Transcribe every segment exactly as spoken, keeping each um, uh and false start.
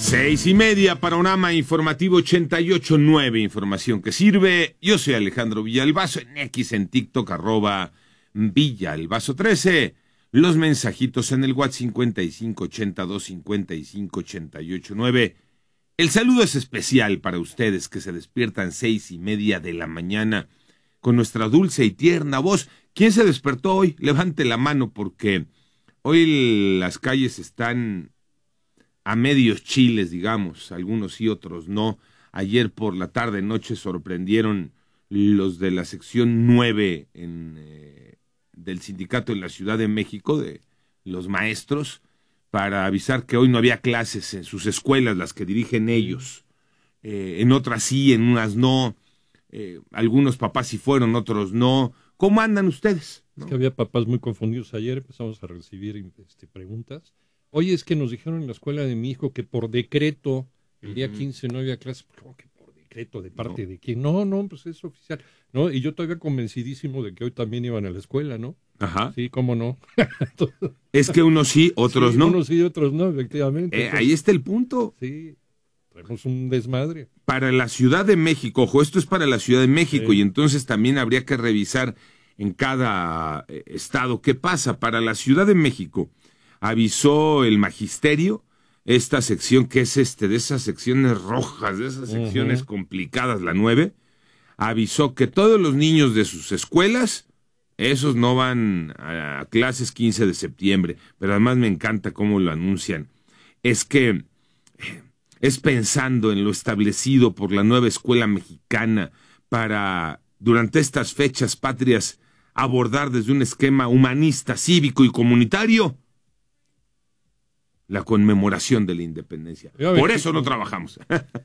Seis y media, panorama informativo ochenta y ocho punto nueve, información que sirve. Yo soy Alejandro Villalbazo, en X, en TikTok, arroba Villalbazo trece. Los mensajitos en el WhatsApp cincuenta y cinco ochenta y dos cincuenta y cinco ochenta y ocho nueve. El saludo es especial para ustedes que se despiertan seis y media de la mañana con nuestra dulce y tierna voz. ¿Quién se despertó hoy? Levante la mano, porque hoy las calles están a medios chiles, digamos, algunos sí, otros no. Ayer por la tarde noche sorprendieron los de la sección nueve en, eh, del sindicato en la Ciudad de México, de los maestros, para avisar que hoy no había clases en sus escuelas, las que dirigen ellos. Eh, en otras sí, en unas no. Eh, algunos papás sí fueron, otros no. ¿Cómo andan ustedes? ¿No? Es que había papás muy confundidos ayer, empezamos a recibir este, preguntas. Oye, es que nos dijeron en la escuela de mi hijo que por decreto, el día quince no había clases. ¿Cómo que por decreto? ¿De parte no. de quién? No, no, pues es oficial. No, y yo todavía convencidísimo de que hoy también iban a la escuela, ¿no? Ajá. Sí, cómo no. Es que unos sí, otros sí, no. Unos sí, otros no, efectivamente. Eh, Entonces, ahí está el punto. Sí, traemos un desmadre. Para la Ciudad de México, ojo, esto es para la Ciudad de México, sí. Y entonces también habría que revisar en cada eh, estado qué pasa. Para la Ciudad de México, avisó el magisterio, esta sección que es este, de esas secciones rojas, de esas secciones uh-huh. complicadas, la nueve, avisó que todos los niños de sus escuelas, esos no van a clases quince de septiembre, pero además me encanta cómo lo anuncian. Es que es pensando en lo establecido por la nueva escuela mexicana para, durante estas fechas patrias, abordar desde un esquema humanista, cívico y comunitario la conmemoración de la independencia. Por eso no trabajamos.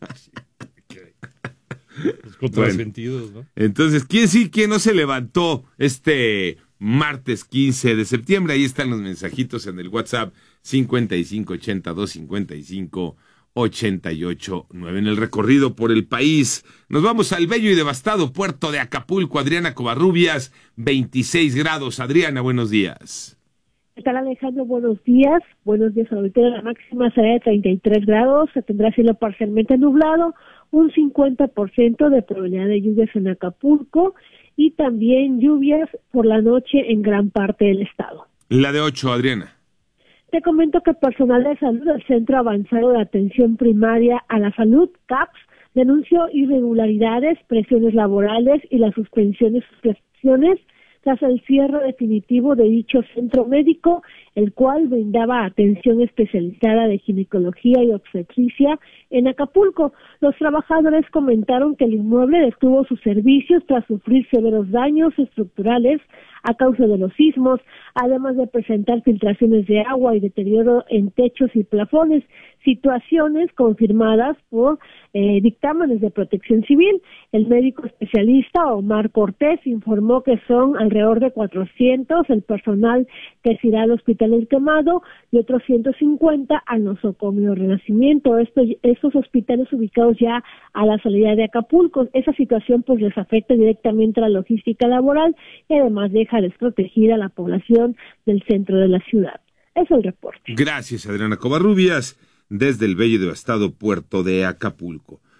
Los contrasentidos, ¿no? Entonces, ¿quién sí, quién no se levantó este martes quince de septiembre? Ahí están los mensajitos en el WhatsApp cincuenta y cinco ochenta y dos cincuenta y cinco ochenta y ocho nueve. En el recorrido por el país, nos vamos al bello y devastado puerto de Acapulco. Adriana Covarrubias, veintiséis grados. Adriana, buenos días. ¿Qué tal, Alejandro? Buenos días. Buenos días, auditorio. La máxima será de treinta y tres grados. Se tendrá cielo parcialmente nublado, un cincuenta por ciento de probabilidad de lluvias en Acapulco y también lluvias por la noche en gran parte del estado. La de ocho, Adriana. Te comento que personal de salud del Centro Avanzado de Atención Primaria a la Salud, C A P S, denunció irregularidades, presiones laborales y la suspensión de sus prestaciones tras el cierre definitivo de dicho centro médico, el cual brindaba atención especializada de ginecología y obstetricia en Acapulco. Los trabajadores comentaron que el inmueble detuvo sus servicios tras sufrir severos daños estructurales a causa de los sismos, además de presentar filtraciones de agua y deterioro en techos y plafones, situaciones confirmadas por eh, dictámenes de Protección Civil. El médico especialista Omar Cortés informó que son alrededor de cuatrocientos el personal que se irá al Hospital El Quemado y otros ciento cincuenta al nosocomio Renacimiento. Estos, estos hospitales ubicados ya a la salida de Acapulco. Esa situación pues les afecta directamente a la logística laboral y además deja desprotegida a la población del centro de la ciudad. Es el reporte. Gracias, Adriana Covarrubias, desde el bello y devastado puerto de Acapulco.